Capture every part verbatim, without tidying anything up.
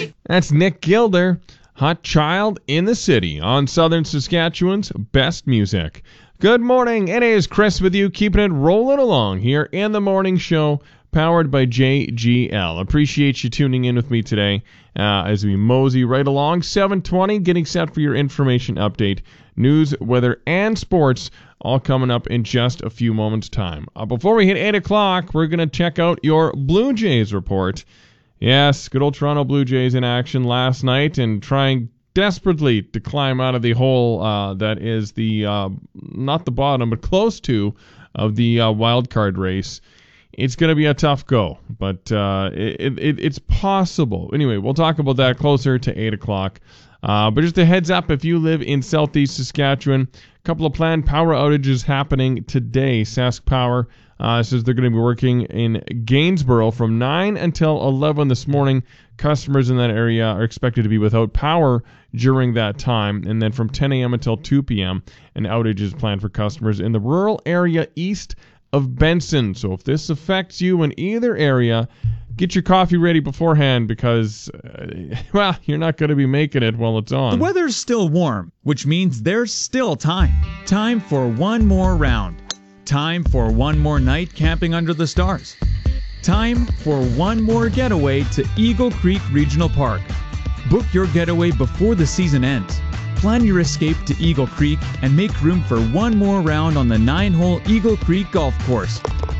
That's Nick Gilder, Hot Child in the City, on Southern Saskatchewan's best music. Good morning, it is Chris with you, keeping it rolling along here in the morning show, powered by J G L. Appreciate you tuning in with me today uh, as we mosey right along. seven twenty, getting set for your information update. News, weather, and sports all coming up in just a few moments' time. Uh, before we hit eight o'clock, we're going to check out your Blue Jays report. Yes, good old Toronto Blue Jays in action last night and trying desperately to climb out of the hole uh, that is the, uh, not the bottom, but close to, of the uh, wild card race. It's going to be a tough go, but uh, it, it, it's possible. Anyway, we'll talk about that closer to eight o'clock. Uh, but just a heads up, if you live in southeast Saskatchewan, a couple of planned power outages happening today. Sask Power uh, says they're going to be working in Gainsborough from nine until eleven this morning. Customers in that area are expected to be without power during that time. And then from ten a.m. until two p.m., an outage is planned for customers in the rural area east of Benson. So if this affects you in either area, get your coffee ready beforehand because, uh, well, you're not going to be making it while it's on. The weather's still warm, which means there's still time. Time for one more round. Time for one more night camping under the stars. Time for one more getaway to Eagle Creek Regional Park. Book your getaway before the season ends. Plan your escape to Eagle Creek and make room for one more round on the nine-hole Eagle Creek Golf Course.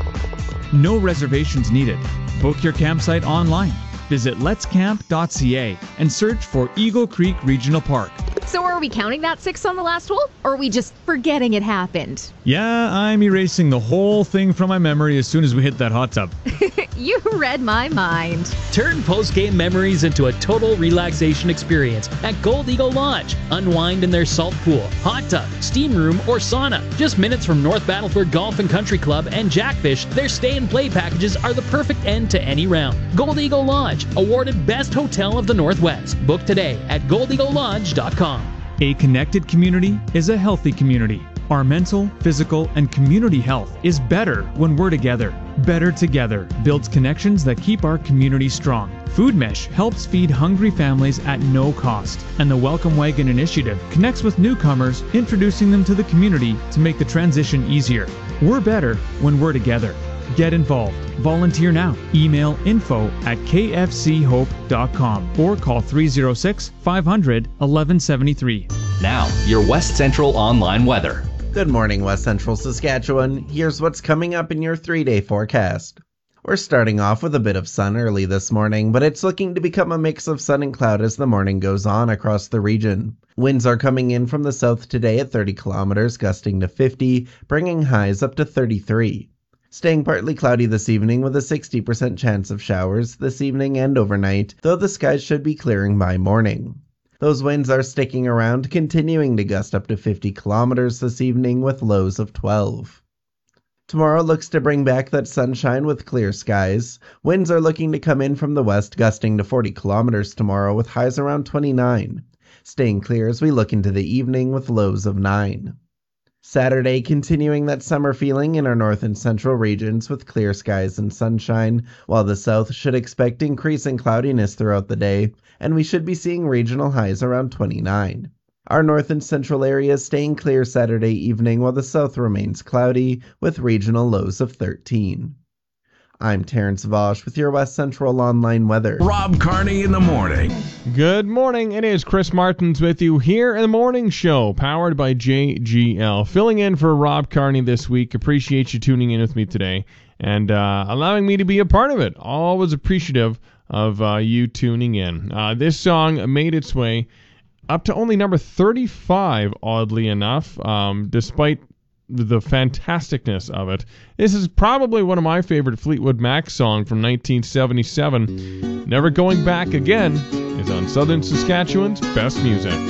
No reservations needed. Book your campsite online. Visit lets camp dot c a and search for Eagle Creek Regional Park. So are we counting that six on the last hole, or are we just forgetting it happened? Yeah, I'm erasing the whole thing from my memory as soon as we hit that hot tub. You read my mind. Turn post-game memories into a total relaxation experience at Gold Eagle Lodge. Unwind in their salt pool, hot tub, steam room, or sauna. Just minutes from North Battleford Golf and Country Club and Jackfish, their stay and play packages are the perfect end to any round. Gold Eagle Lodge, awarded Best Hotel of the Northwest. Book today at gold eagle lodge dot com. A connected community is a healthy community. Our mental, physical, and community health is better when we're together. Better Together builds connections that keep our community strong. Food Mesh helps feed hungry families at no cost. And the Welcome Wagon Initiative connects with newcomers, introducing them to the community to make the transition easier. We're better when we're together. Get involved. Volunteer now. Email info at k f c hope dot com or call three oh six, five hundred, eleven seventy-three. Now, your West Central online weather. Good morning, West Central Saskatchewan. Here's what's coming up in your three-day forecast. We're starting off with a bit of sun early this morning, but it's looking to become a mix of sun and cloud as the morning goes on across the region. Winds are coming in from the south today at thirty kilometers, gusting to fifty, bringing highs up to thirty-three. Staying partly cloudy this evening with a sixty percent chance of showers this evening and overnight, though the skies should be clearing by morning. Those winds are sticking around, continuing to gust up to fifty kilometers this evening with lows of twelve. Tomorrow looks to bring back that sunshine with clear skies. Winds are looking to come in from the west, gusting to forty kilometers tomorrow with highs around twenty-nine. Staying clear as we look into the evening with lows of nine. Saturday, continuing that summer feeling in our north and central regions with clear skies and sunshine, while the south should expect increasing cloudiness throughout the day, and we should be seeing regional highs around twenty-nine. Our north and central areas staying clear Saturday evening, while the south remains cloudy with regional lows of thirteen. I'm Terrence Vosh with your West Central Online weather. Rob Carney in the morning. Good morning. It is Chris Martins with you here in the morning show, powered by J G L. Filling in for Rob Carney this week. Appreciate you tuning in with me today and uh, allowing me to be a part of it. Always appreciative of uh, you tuning in. Uh, this song made its way up to only number thirty-five, oddly enough, um, despite the fantasticness of it. This is probably one of my favorite Fleetwood Mac songs from nineteen seventy-seven. Never Going Back Again is on Southern Saskatchewan's best music.